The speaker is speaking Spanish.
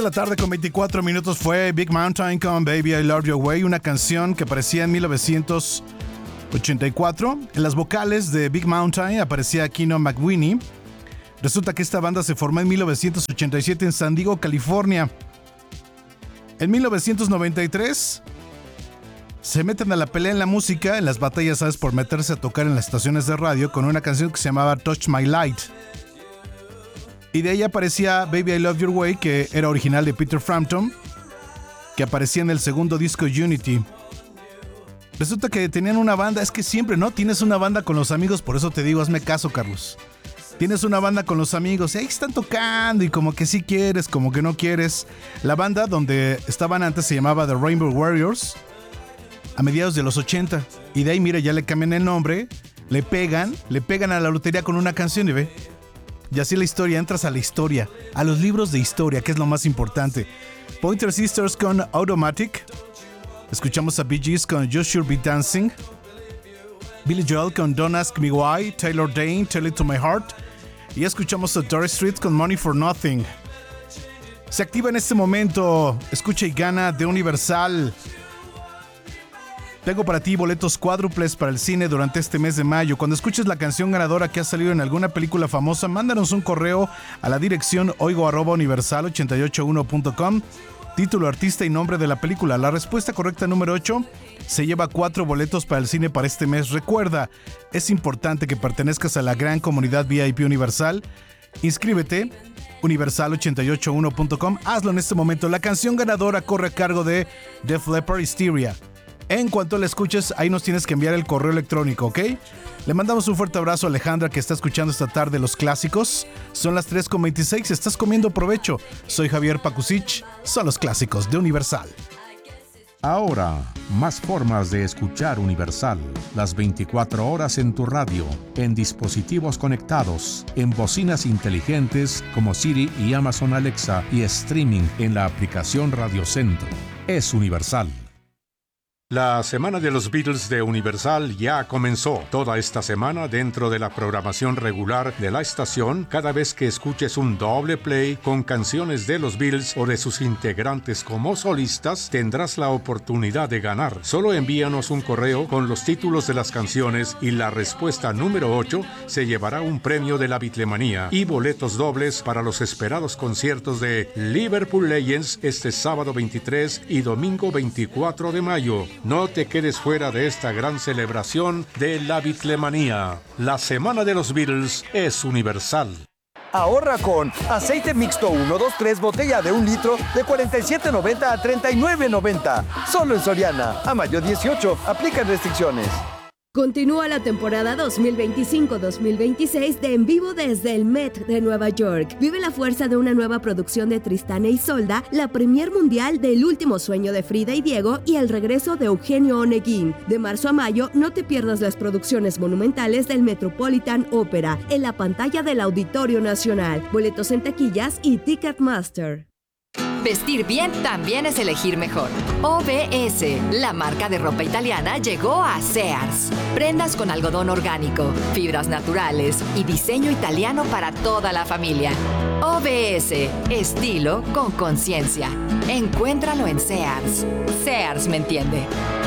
La tarde con 24 minutos fue Big Mountain con Baby I Love Your Way, una canción que aparecía en 1984. En las vocales de Big Mountain aparecía Kino McWhinney. Resulta que esta banda se formó en 1987 en San Diego, California. En 1993 se meten a la pelea en la música, en las batallas, ¿sabes? Por meterse a tocar en las estaciones de radio con una canción que se llamaba Touch My Light. Y de ahí aparecía Baby I Love Your Way, que era original de Peter Frampton, que aparecía en el segundo disco Unity. Resulta que tenían una banda, es que siempre, ¿no? Tienes una banda con los amigos, por eso te digo, hazme caso, Carlos. Tienes una banda con los amigos y ahí están tocando y como que sí quieres, como que no quieres. La banda donde estaban antes se llamaba The Rainbow Warriors, a mediados de los 80. Y de ahí, mira, ya le cambian el nombre, le pegan a la lotería con una canción y ve. Y así la historia, entras a la historia, a los libros de historia, que es lo más importante. Pointer Sisters con Automatic. Escuchamos a Bee Gees con You Should Be Dancing. Billy Joel con Don't Ask Me Why. Taylor Dayne, Tell It To My Heart. Y escuchamos a Doris Street con Money For Nothing. Se activa en este momento Escucha y Gana de Universal. Tengo para ti boletos cuádruples para el cine durante este mes de mayo. Cuando escuches la canción ganadora que ha salido en alguna película famosa, mándanos un correo a la dirección oigo@universal881.com. Título, artista y nombre de la película. La respuesta correcta número 8 se lleva 4 boletos para el cine para este mes. Recuerda, es importante que pertenezcas a la gran comunidad VIP Universal. Inscríbete, universal881.com. Hazlo en este momento. La canción ganadora corre a cargo de Def Leppard, Hysteria. En cuanto la escuches, ahí nos tienes que enviar el correo electrónico, ¿ok? Le mandamos un fuerte abrazo a Alejandra, que está escuchando esta tarde los clásicos. Son las 3:26, estás comiendo provecho. Soy Javier Pakusich, son los clásicos de Universal. Ahora, más formas de escuchar Universal. Las 24 horas en tu radio, en dispositivos conectados, en bocinas inteligentes como Siri y Amazon Alexa y streaming en la aplicación Radio Centro. Es Universal. La semana de los Beatles de Universal ya comenzó. Toda esta semana, dentro de la programación regular de la estación, cada vez que escuches un doble play con canciones de los Beatles o de sus integrantes como solistas, tendrás la oportunidad de ganar. Solo envíanos un correo con los títulos de las canciones y la respuesta número 8 se llevará un premio de la Beatlemanía y boletos dobles para los esperados conciertos de Liverpool Legends este sábado 23 y domingo 24 de mayo. No te quedes fuera de esta gran celebración de la Beatlemanía. La semana de los Beatles es Universal. Ahorra con aceite mixto 1, 2, 3, botella de 1 litro de $47.90 a $39.90. Solo en Soriana. A mayo 18. Aplican restricciones. Continúa la temporada 2025-2026 de En Vivo desde el Met de Nueva York. Vive la fuerza de una nueva producción de Tristán e Isolda, la premier mundial de El último sueño de Frida y Diego y el regreso de Eugenio Oneguín. De marzo a mayo, no te pierdas las producciones monumentales del Metropolitan Opera en la pantalla del Auditorio Nacional. Boletos en taquillas y Ticketmaster. Vestir bien también es elegir mejor. OBS, la marca de ropa italiana, llegó a Sears. Prendas con algodón orgánico, fibras naturales y diseño italiano para toda la familia. OBS, estilo con conciencia. Encuéntralo en Sears. Sears me entiende.